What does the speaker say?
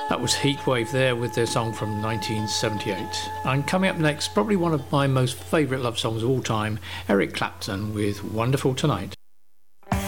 That was Heatwave there with their song from 1978. And coming up next, probably one of my most favourite love songs of all time, Eric Clapton with Wonderful Tonight.